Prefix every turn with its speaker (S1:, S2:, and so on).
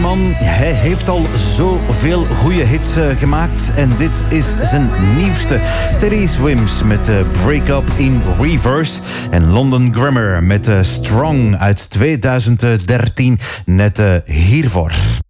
S1: man, hij heeft al zoveel goede hits gemaakt. En dit is zijn nieuwste. Therese Wims met Break Up in Reverse. En London Grammar met Strong uit 2013. Net hiervoor.